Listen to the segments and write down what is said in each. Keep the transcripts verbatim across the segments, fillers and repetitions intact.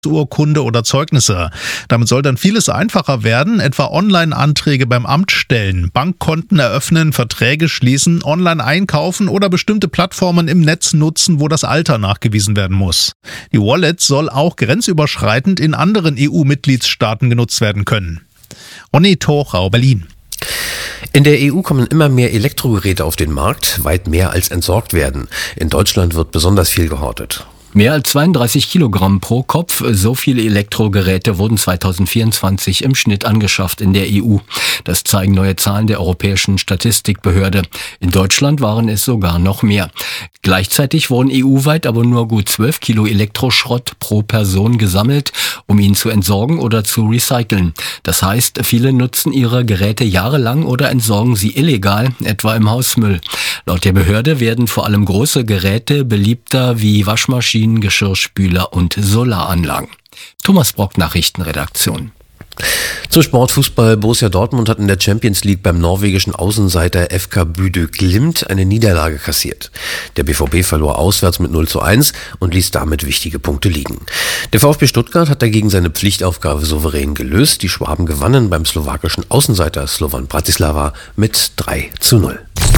Urkunde oder Zeugnisse. Damit soll dann vieles einfacher werden, etwa Online-Anträge beim Amt stellen, Bankkonten eröffnen, Verträge schließen, online einkaufen oder bestimmte Plattformen im Netz nutzen, wo das Alter nachgewiesen werden muss. Die Wallet soll auch grenzüberschreitend in anderen E U-Mitgliedstaaten genutzt werden können. Ronny Torchau, Berlin. In der E U kommen immer mehr Elektrogeräte auf den Markt, weit mehr als entsorgt werden. In Deutschland wird besonders viel gehortet. Mehr als zweiunddreißig Kilogramm pro Kopf, so viele Elektrogeräte wurden zweitausendvierundzwanzig im Schnitt angeschafft in der E U. Das zeigen neue Zahlen der Europäischen Statistikbehörde. In Deutschland waren es sogar noch mehr. Gleichzeitig wurden E U-weit aber nur gut zwölf Kilo Elektroschrott pro Person gesammelt, um ihn zu entsorgen oder zu recyceln. Das heißt, viele nutzen ihre Geräte jahrelang oder entsorgen sie illegal, etwa im Hausmüll. Laut der Behörde werden vor allem große Geräte beliebter wie Waschmaschinen, Geschirrspüler und Solaranlagen. Thomas Brock, Nachrichtenredaktion. Zum Sportfußball. Borussia Dortmund hat in der Champions League beim norwegischen Außenseiter F K Bodø Glimt eine Niederlage kassiert. Der B V B verlor auswärts mit null zu eins und ließ damit wichtige Punkte liegen. Der VfB Stuttgart hat dagegen seine Pflichtaufgabe souverän gelöst. Die Schwaben gewannen beim slowakischen Außenseiter Slovan Bratislava mit drei zu null.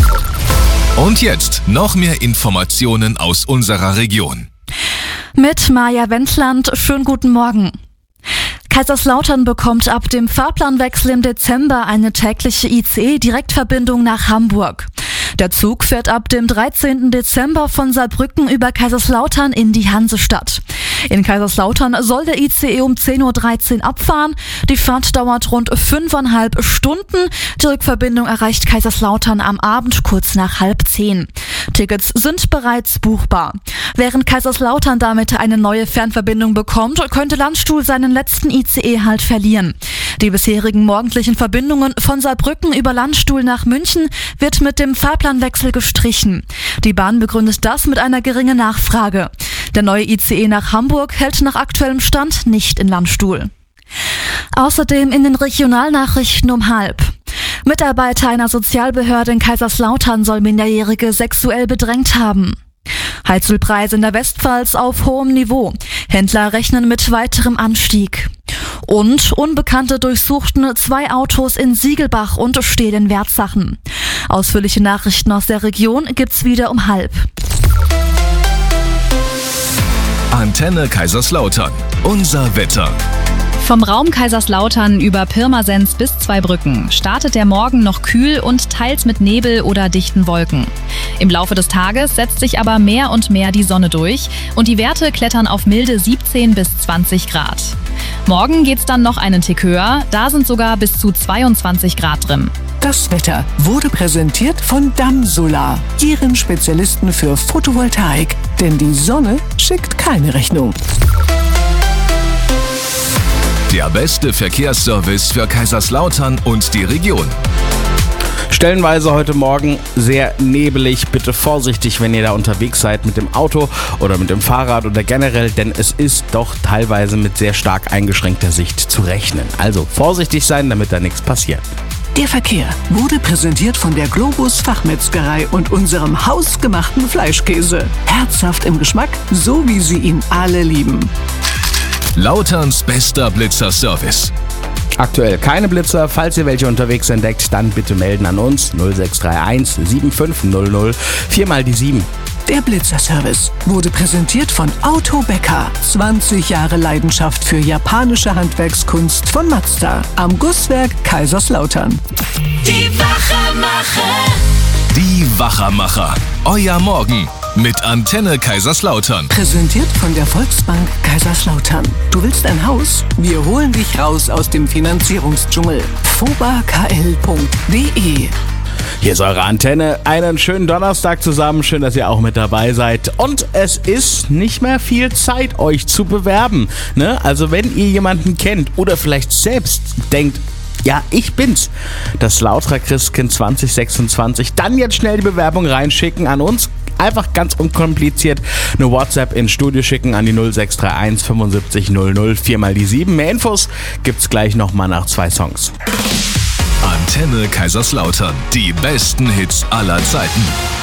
Und jetzt noch mehr Informationen aus unserer Region. Mit Maja Wendland, schönen guten Morgen. Kaiserslautern bekommt ab dem Fahrplanwechsel im Dezember eine tägliche I C E-Direktverbindung nach Hamburg. Der Zug fährt ab dem dreizehnten Dezember von Saarbrücken über Kaiserslautern in die Hansestadt. In Kaiserslautern soll der I C E um zehn Uhr dreizehn abfahren. Die Fahrt dauert rund fünfeinhalb Stunden. Die Rückverbindung erreicht Kaiserslautern am Abend kurz nach halb zehn. Tickets sind bereits buchbar. Während Kaiserslautern damit eine neue Fernverbindung bekommt, könnte Landstuhl seinen letzten I C E-Halt verlieren. Die bisherigen morgendlichen Verbindungen von Saarbrücken über Landstuhl nach München wird mit dem Fahrplanwechsel gestrichen. Die Bahn begründet das mit einer geringen Nachfrage. Der neue I C E nach Hamburg hält nach aktuellem Stand nicht in Landstuhl. Außerdem in den Regionalnachrichten um halb. Mitarbeiter einer Sozialbehörde in Kaiserslautern soll Minderjährige sexuell bedrängt haben. Heizölpreise in der Westpfalz auf hohem Niveau. Händler rechnen mit weiterem Anstieg. Und Unbekannte durchsuchten zwei Autos in Siegelbach und stehlen Wertsachen. Ausführliche Nachrichten aus der Region gibt's wieder um halb. Antenne Kaiserslautern. Unser Wetter. Vom Raum Kaiserslautern über Pirmasens bis Zweibrücken startet der Morgen noch kühl und teils mit Nebel oder dichten Wolken. Im Laufe des Tages setzt sich aber mehr und mehr die Sonne durch und die Werte klettern auf milde siebzehn bis zwanzig Grad. Morgen geht's dann noch einen Tick höher, da sind sogar bis zu zweiundzwanzig Grad drin. Das Wetter wurde präsentiert von Damsolar, Ihren Spezialisten für Photovoltaik. Denn die Sonne schickt keine Rechnung. Der beste Verkehrsservice für Kaiserslautern und die Region. Stellenweise heute Morgen sehr nebelig. Bitte vorsichtig, wenn ihr da unterwegs seid mit dem Auto oder mit dem Fahrrad oder generell, denn es ist doch teilweise mit sehr stark eingeschränkter Sicht zu rechnen. Also vorsichtig sein, damit da nichts passiert. Der Verkehr wurde präsentiert von der Globus Fachmetzgerei und unserem hausgemachten Fleischkäse. Herzhaft im Geschmack, so wie Sie ihn alle lieben. Lauterns bester Blitzer-Service. Aktuell keine Blitzer. Falls ihr welche unterwegs entdeckt, dann bitte melden an uns null sechs drei eins sieben fünf null null vier mal die sieben. Der Blitzer-Service wurde präsentiert von Autobäcker. zwanzig Jahre Leidenschaft für japanische Handwerkskunst von Mazda. Am Gusswerk Kaiserslautern. Die Wachermacher. Die Wachermacher. Euer Morgen mit Antenne Kaiserslautern. Präsentiert von der Volksbank Kaiserslautern. Du willst ein Haus? Wir holen dich raus aus dem Finanzierungsdschungel. fobakl punkt de. Hier ist eure Antenne. Einen schönen Donnerstag zusammen. Schön, dass ihr auch mit dabei seid. Und es ist nicht mehr viel Zeit, euch zu bewerben. Ne? Also wenn ihr jemanden kennt oder vielleicht selbst denkt, ja, ich bin's, das Lauterer Christkind zwanzig sechsundzwanzig, dann jetzt schnell die Bewerbung reinschicken an uns. Einfach ganz unkompliziert eine WhatsApp ins Studio schicken an die null sechs drei eins fünfundsiebzig null null vier mal die sieben. Mehr Infos gibt's gleich nochmal nach zwei Songs. Antenne Kaiserslautern. Die besten Hits aller Zeiten.